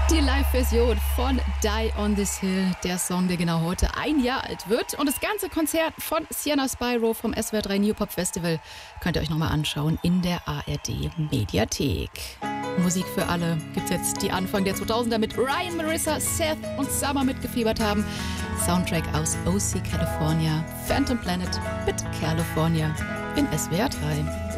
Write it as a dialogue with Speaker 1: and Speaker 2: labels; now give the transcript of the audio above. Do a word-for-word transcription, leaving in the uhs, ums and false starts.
Speaker 1: Die Live-Version von Die on This Hill, der Song, der genau heute ein Jahr alt wird. Und das ganze Konzert von Sienna Spyro vom S W R drei New Pop Festival könnt ihr euch nochmal anschauen in der A R D Mediathek. Musik für alle gibt's jetzt, die Anfang der zweitausender mit Ryan, Marissa, Seth und Summer mitgefiebert haben. Soundtrack aus O C California, Phantom Planet mit California in S W R drei.